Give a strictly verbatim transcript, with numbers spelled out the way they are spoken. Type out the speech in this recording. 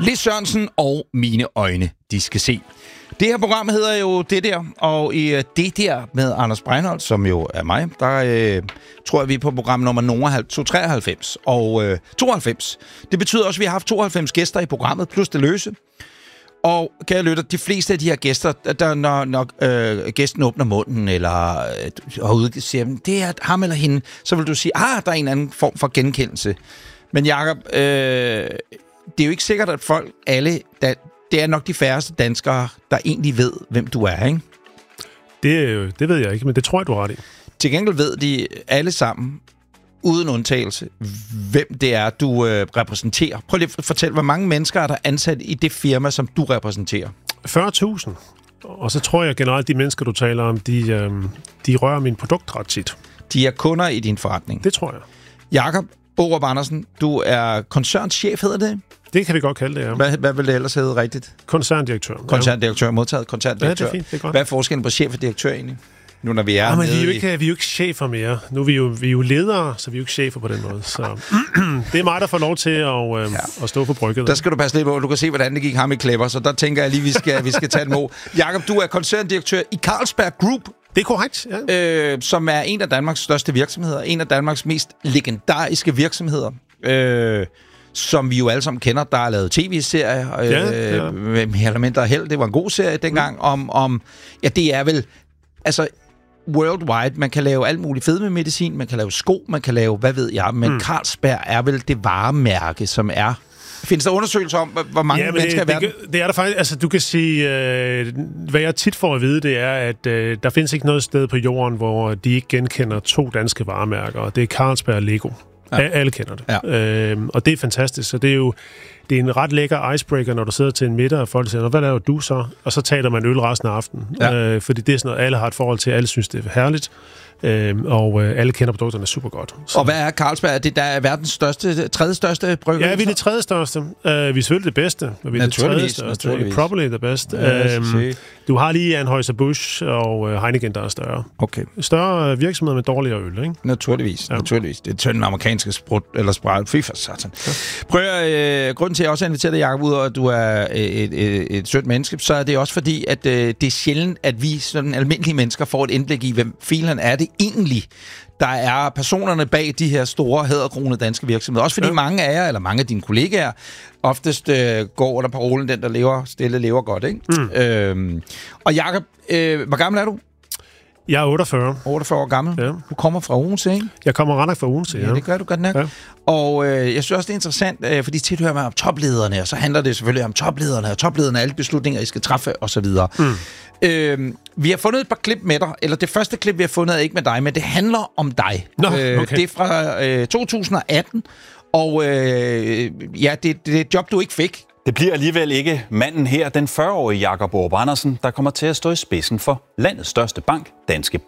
Lis Sørensen og Mine Øjne, de skal se. Det her program hedder jo Det Der, og i Det Der med Anders Breinholt, som jo er mig, der øh, tror jeg, vi er på program nummer treoghalvfems og øh, tooghalvfems. Det betyder også, at vi har haft tooghalvfems gæster i programmet, plus det løse. Og kære lytter, de fleste af de her gæster, der, når, når øh, gæsten åbner munden, eller øh, siger, det er ham eller hende, så vil du sige, ah, der er en anden form for genkendelse. Men Jacob, øh, det er jo ikke sikkert, at folk, alle, da, det er nok de færreste danskere, der egentlig ved, hvem du er, ikke? Det, det ved jeg ikke, men det tror jeg, du har ret i. Til gengæld ved de alle sammen, uden undtagelse, hvem det er, du øh, repræsenterer. Prøv lige at fortælle, hvor mange mennesker er der ansat i det firma, som du repræsenterer? fyrre tusind. Og så tror jeg generelt, de mennesker, du taler om, de, øh, de rører min produkt ret tit. De er kunder i din forretning? Det tror jeg. Jakob Borup Andersen, du er koncernchef, hedder det? Det kan vi godt kalde det, ja. Hvad, hvad vil det ellers hedde rigtigt? Koncerndirektør. Koncerndirektør, modtaget koncerndirektør. Ja, det er fint, det er godt. Hvad er forskellen på chef og direktør egentlig? Nu når vi er ja, men vi er, jo i... ikke, vi er jo ikke chefer mere. Nu er vi jo, vi er jo ledere, så vi er jo ikke chefer på den måde. Så det er mig, der får lov til at, øh, ja. at stå for brygget. Der skal du passe lidt på. Du kan se, hvordan det gik ham i Klepper, så der tænker jeg lige, vi skal, vi skal tage den mod. Jakob, du er koncerndirektør i Carlsberg Group. Det er korrekt, ja. Øh, som er en af Danmarks største virksomheder. En af Danmarks mest legendariske virksomheder. Øh, som vi jo alle sammen kender. Der er lavet tv-serier øh, ja, ja. med mere eller mindre held. Det var en god serie dengang. Mm. Om, om, ja, det er vel... Altså, worldwide. Man kan lave alt muligt fedmemedicin, man kan lave sko, man kan lave, hvad ved jeg, men mm. Carlsberg er vel det varemærke, som er... Findes der undersøgelser om, hvor mange ja, mennesker det, i verden? Det, det er der faktisk. Altså, du kan sige, øh, hvad jeg tit får at vide, det er, at øh, der findes ikke noget sted på jorden, hvor de ikke genkender to danske varemærker, og det er Carlsberg og Lego. Ja. Alle kender det. Ja. Øhm, og det er fantastisk, så det er jo det er en ret lækker icebreaker, når du sidder til en middag, og folk siger, hvad laver du så? Og så taler man øl resten af aftenen. Ja. Øh, fordi det er sådan noget, alle har et forhold til, alle synes, det er herligt. Øhm, og øh, alle kender produkterne super godt. Så. Og hvad er Carlsberg? Det der er verdens største, tredje største bryggeri? Ja, vi er det tredje største. Uh, vi er selvfølgelig det bedste. Vi er det tredje største. Naturligvis. Probably the best. Ja, øhm, du har lige Anheuser-Busch og Heineken, der er større. Okay. Større virksomheder med dårligere øl, ikke? Naturligvis. Ja. Naturligvis. Det er tønden amerikanske sprut, eller sprat. Fy for satan. Ja. Prøv at, øh, grunden til, at jeg også inviterer dig, Jacob, ud over, at du er et, et, et, et sødt menneske, så er det også fordi, at øh, det er sjældent, at vi sådan almindelige mennesker får et indblik i, hvem filen er det egentlig, der er personerne bag de her store, hæderkronede danske virksomheder. Også fordi ja. mange af jer, eller mange af dine kollegaer, oftest øh, går under parolen, den der lever stille, lever godt, ikke? Mm. Øhm, og Jacob, øh, hvor gammel er du? Jeg er otteogfyrre. otteogfyrre år gammel. Ja. Du kommer fra Odense, ikke? Jeg kommer ret nok fra Odense, ja. Ja, det gør du godt nok. Ja. Og øh, jeg synes også, det er interessant, øh, fordi tit hører man om toplederne, og så handler det selvfølgelig om toplederne, og toplederne alle beslutninger, I skal træffe, osv. Mm. Øh, vi har fundet et par klip med dig, eller det første klip, vi har fundet, er ikke med dig, men det handler om dig. Nå, okay. øh, det er fra øh, to tusind og atten, og øh, ja, det, det er et job, du ikke fik. Det bliver alligevel ikke manden her, den fyrre-årige Jacob Borup Andersen, der kommer til at stå i spidsen for landets største bank, Danske Bank.